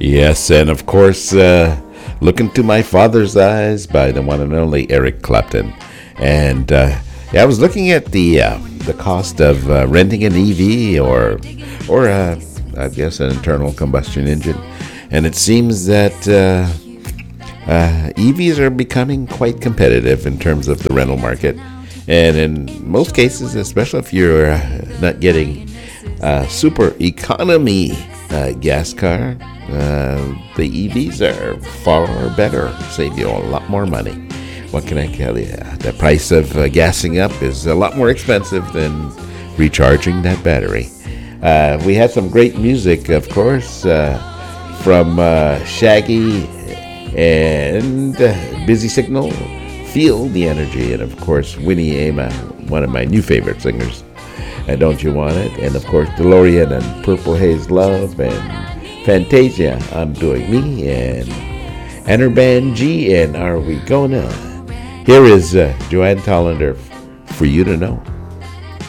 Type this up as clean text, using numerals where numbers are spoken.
Yes, and of course, Look Into My Father's Eyes by the one and only Eric Clapton. And yeah, I was looking at the cost of renting an EV or I guess an internal combustion engine, and it seems that EVs are becoming quite competitive in terms of the rental market. And in most cases, especially if you're not getting super economy gas car, the EVs are far better, save you a lot more money. What can I tell you? The price of gassing up is a lot more expensive than recharging that battery. We had some great music, of course, from Shaggy and Busy Signal, Feel the Energy, and of course Winnie Ama, one of my new favorite singers, Don't You Want It, and of course DeLorean and Purple Haze Love, and Fantasia, I'm Doing Me, and her band G, and Are We Gonna? Here is Joanne Tollander, For You to Know.